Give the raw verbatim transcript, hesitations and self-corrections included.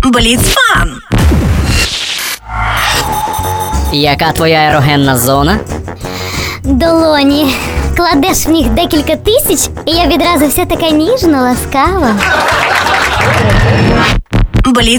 Бліцфан. Яка твоя ерогенна зона? Долоні. Кладеш в них декілька тисяч, і я відразу вся така ніжна, ласкава. Бліцфан.